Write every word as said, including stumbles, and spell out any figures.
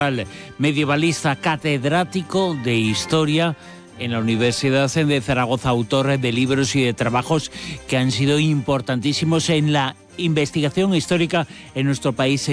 medievalista, catedrático de Historia en la Universidad de Zaragoza, autor de libros y de trabajos que han sido importantísimos en la investigación histórica en nuestro país.